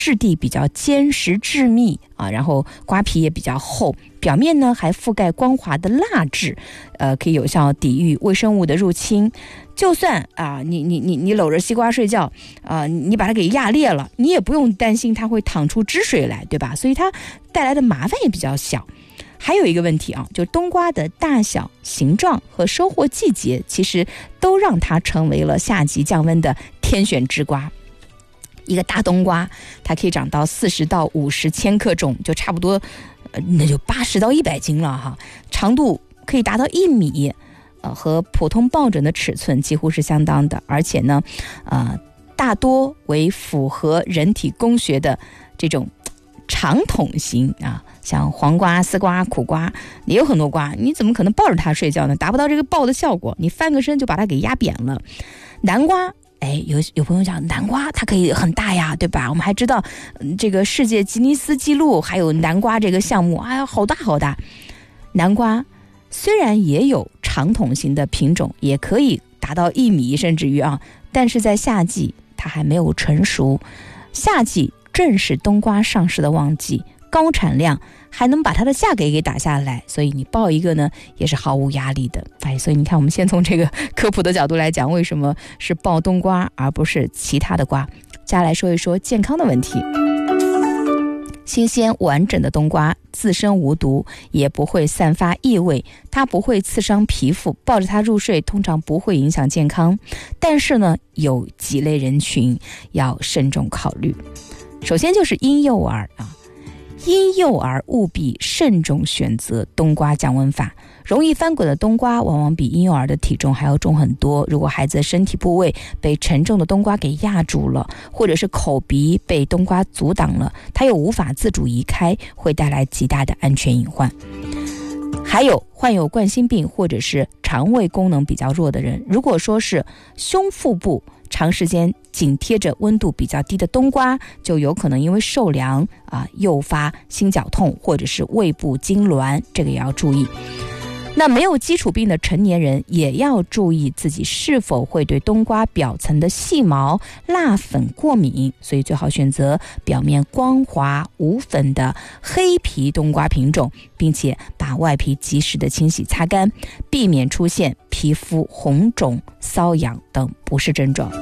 质地比较坚实致密啊，然后瓜皮也比较厚，表面呢还覆盖光滑的蜡质，可以有效抵御微生物的入侵。就算啊，你搂着西瓜睡觉啊，你把它给压裂了，你也不用担心它会淌出汁水来，对吧？所以它带来的麻烦也比较小。还有一个问题啊，就冬瓜的大小、形状和收获季节，其实都让它成为了夏季降温的天选之瓜。一个大冬瓜，它可以长到40到50千克重，就差不多，那就80到100斤了哈。长度可以达到1米，和普通抱枕的尺寸几乎是相当的。而且呢，大多为符合人体工学的这种长筒型啊，像黄瓜、丝瓜、苦瓜，也有很多瓜，你怎么可能抱着它睡觉呢？达不到这个抱的效果，你翻个身就把它给压扁了。南瓜。有朋友讲南瓜它可以很大呀，对吧？我们还知道这个世界吉尼斯纪录还有南瓜这个项目，哎呀，好大好大。南瓜虽然也有长筒型的品种，也可以达到1米甚至于但是在夏季它还没有成熟。夏季正是冬瓜上市的旺季，高产量还能把它的价格给打下来，所以你抱一个呢也是毫无压力的。所以你看，我们先从这个科普的角度来讲，为什么是抱冬瓜而不是其他的瓜。接下来说一说健康的问题。新鲜完整的冬瓜自身无毒，也不会散发异味，它不会刺伤皮肤，抱着它入睡通常不会影响健康。但是呢，有几类人群要慎重考虑。首先就是婴幼儿婴幼儿务必慎重选择冬瓜降温法。容易翻滚的冬瓜往往比婴幼儿的体重还要重很多，如果孩子的身体部位被沉重的冬瓜给压住了，或者是口鼻被冬瓜阻挡了，它又无法自主移开，会带来极大的安全隐患。还有患有冠心病或者是肠胃功能比较弱的人，如果说是胸腹部长时间紧贴着温度比较低的冬瓜，就有可能因为受凉诱发心绞痛或者是胃部痉挛，这个也要注意。那没有基础病的成年人也要注意自己是否会对冬瓜表层的细毛、蜡粉过敏，所以最好选择表面光滑无粉的黑皮冬瓜品种，并且把外皮及时的清洗擦干，避免出现皮肤红肿、瘙痒等不适症状。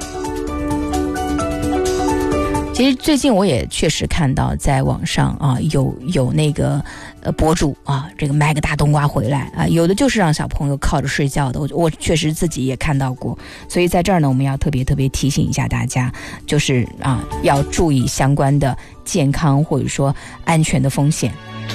其实最近我也确实看到在网上有那个博主这个买个大冬瓜回来有的就是让小朋友靠着睡觉的，我确实自己也看到过。所以在这儿呢，我们要特别提醒一下大家，就是要注意相关的健康或者说安全的风险。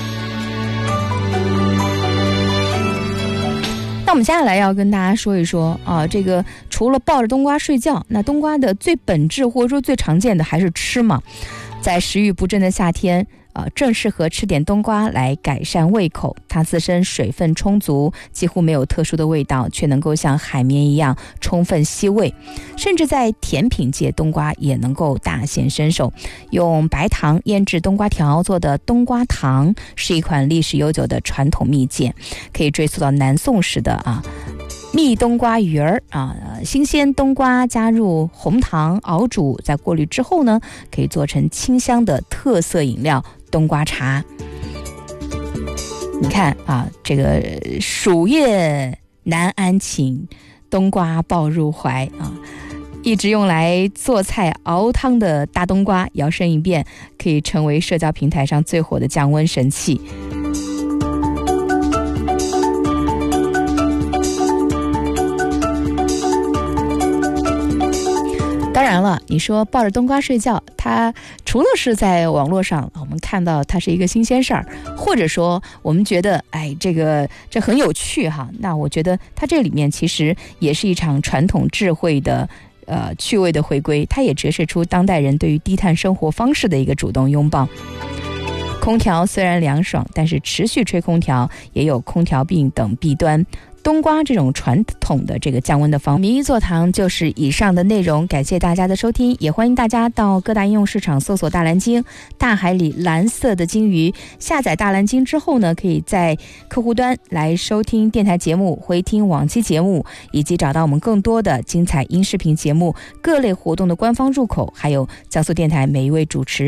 那我们接下来要跟大家说一说这个除了抱着冬瓜睡觉，那冬瓜的最本质或者说最常见的还是吃嘛。在食欲不振的夏天正适合吃点冬瓜来改善胃口。它自身水分充足，几乎没有特殊的味道，却能够像海绵一样充分吸味。甚至在甜品界，冬瓜也能够大显身手。用白糖腌制冬瓜条做的冬瓜糖是一款历史悠久的传统蜜饯，可以追溯到南宋时的蜜冬瓜鱼儿新鲜冬瓜加入红糖熬煮，在过滤之后呢，可以做成清香的特色饮料冬瓜茶。你看这个暑夜难安寝，冬瓜抱入怀一直用来做菜熬汤的大冬瓜，摇身一变可以成为社交平台上最火的降温神器。当然了，你说抱着冬瓜睡觉，它除了是在网络上我们看到它是一个新鲜事儿，或者说我们觉得这很有趣那我觉得它这里面其实也是一场传统智慧的趣味的回归，它也折射出当代人对于低碳生活方式的一个主动拥抱。空调虽然凉爽，但是持续吹空调也有空调病等弊端。 冬瓜这种传统的这个降温的方法。名医座堂就是以上的内容，感谢大家的收听，也欢迎大家到各大应用市场搜索大蓝鲸，大海里蓝色的鲸鱼，下载大蓝鲸之后呢，可以在客户端来收听电台节目，回听往期节目，以及找到我们更多的精彩音视频节目、各类活动的官方入口，还有江苏电台每一位主持